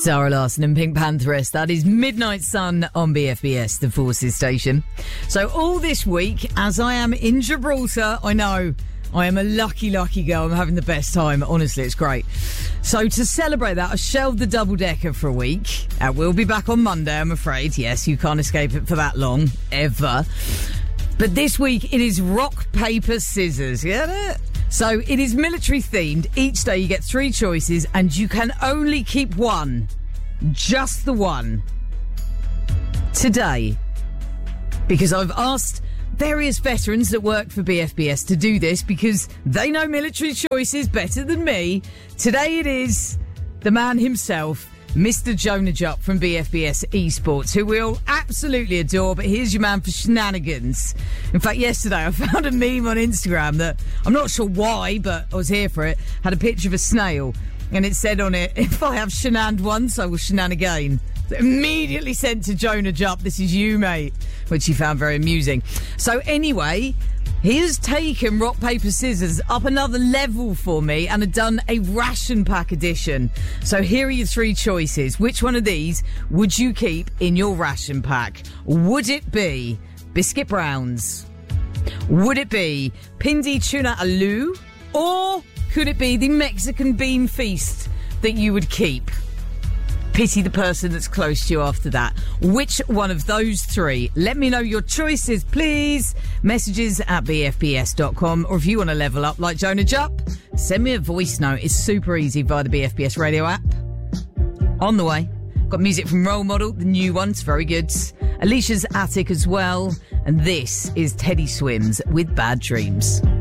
Zara Larsson and Pink Pantheress. That is Midnight Sun on BFBS, the Forces station. So all this week, as I am in Gibraltar, I know I am a lucky girl. I'm having the best time. Honestly, it's great. So to celebrate that, I shelved the double-decker for a week. We'll be back on Monday, I'm afraid. Yes, you can't escape it for that long, ever. But this week, it is rock, paper, scissors. Get it? So it is military themed. Each day you get 3 choices and you can only keep one. Just the one. Today. Because I've asked various veterans that work for BFBS to do this because they know military choices better than me. Today it is the man himself, Mr. Jonah Jupp from BFBS Esports, who we'll absolutely adore, but here's your man for shenanigans. In fact, yesterday I found a meme on Instagram that, I'm not sure why, but I was here for it, had a picture of a snail, and it said on it, if I have shenaned once, I will shenan again. So immediately sent to Jonah Jupp, this is you, mate, which he found very amusing. So anyway, he has taken rock, paper, scissors up another level for me and had done a ration pack edition. So here are your 3 choices. Which one of these would you keep in your ration pack? Would it be biscuit browns? Would it be pindi tuna aloo? Or could it be the Mexican bean feast that you would keep? Pity the person that's close to you after that. Which one of those 3? Let me know your choices, please. Messages at bfbs.com. Or if you want to level up like Jonah Jupp, send me a voice note. It's super easy via the BFBS radio app. On the way. Got music from Role Model, the new one. It's very good. Alicia's Attic as well. And this is Teddy Swims with Bad Dreams.